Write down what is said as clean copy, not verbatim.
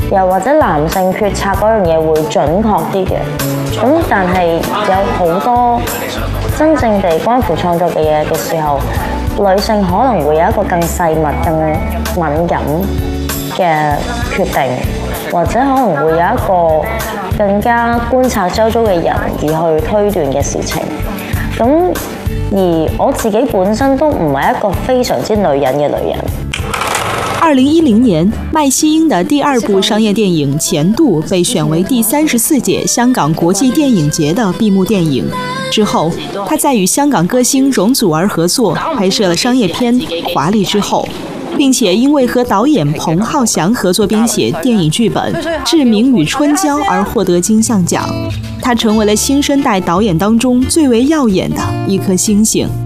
又或者男性決策嗰樣嘢會準確啲嘅。咁但係有好多真正地關乎創作嘅嘢嘅時候，女性可能會有一個更細密、更敏感嘅決定，或者可能會有一個更加觀察周遭嘅人而去推斷嘅事情。咁而我自己本身都唔係一個非常之女人嘅女人。 2010年，麦西英的第2部商业电影《前度》被选为第34届香港国际电影节的闭幕电影。之后，她在与香港歌星容祖儿合作拍摄了商业片《华丽之后》，并且因为和导演彭浩翔合作编写电影剧本《志明与春娇》而获得金像奖。她成为了新生代导演当中最为耀眼的一颗星星。